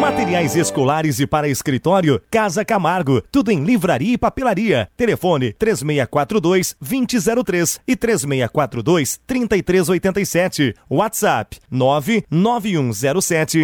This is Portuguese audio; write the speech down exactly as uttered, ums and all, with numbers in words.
Materiais escolares e para escritório, Casa Camargo. Tudo em livraria e papelaria. Telefone três seis quatro dois, dois zero zero três e três seis quatro dois, três três oito sete. WhatsApp nove nove um zero sete